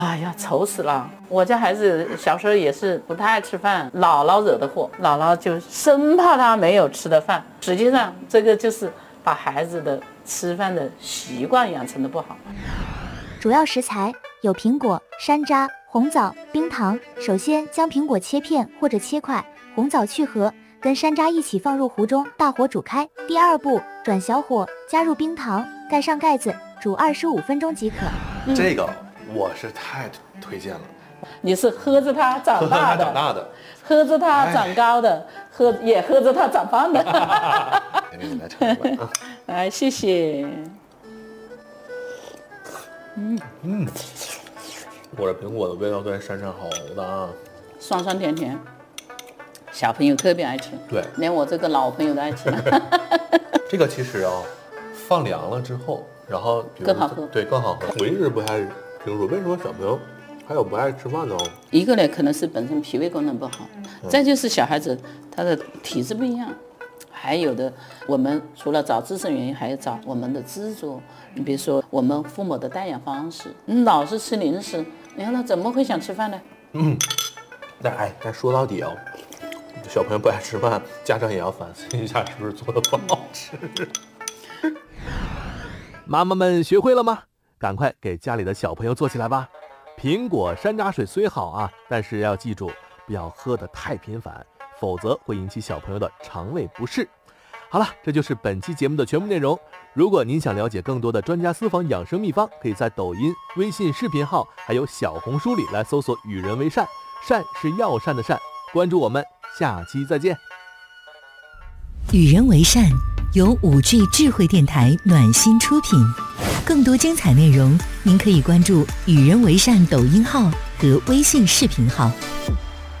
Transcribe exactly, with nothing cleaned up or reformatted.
哎呀，愁死了！我家孩子小时候也是不太爱吃饭，姥姥惹的祸，姥姥就生怕他没有吃的饭。实际上，这个就是把孩子的吃饭的习惯养成的不好。 主要食材有苹果、山楂、红枣、冰糖。首先将苹果切片或者切块，红枣去核，跟山楂一起放入壶中，大火煮开。第二步，转小火，加入冰糖，盖上盖子，煮二十五分钟即可。 嗯、这个我是太推荐了。 你是喝着它长大的， 长大的， 喝着它长高的，喝也喝着它长胖的。 给你来尝一碗。 哎，谢谢。 嗯嗯，我的苹果的味道跟山上好的啊， 酸酸甜甜，小朋友特别爱吃， 对， 连我这个老朋友都爱吃。 这个其实啊，放凉了之后，然后更好喝， 对，更好喝。我一直不太清楚为什么小朋友还有不爱吃饭呢？ 一个呢，可能是本身脾胃功能不好，嗯、再就是小孩子他的体质不一样。还有的，我们除了找自身原因，还要找我们的执着。你比如说，我们父母的带养方式，你老是吃零食，你看他怎么会想吃饭呢？ 嗯，但哎，但说到底啊，小朋友不爱吃饭，家长也要反思一下，是不是做的不好吃？ 妈妈们学会了吗？赶快给家里的小朋友做起来吧！苹果山楂水虽好啊，但是要记住，不要喝得太频繁。否则会引起小朋友的肠胃不适。好了，这就是本期节目的全部内容。如果您想了解更多的专家私房养生秘方，可以在抖音、微信视频号还有小红书里来搜索“与人为善”，善是药膳的善。关注我们，下期再见。 与人为善由五 G 智慧电台暖心出品，更多精彩内容您可以关注“与人为善”抖音号和微信视频号。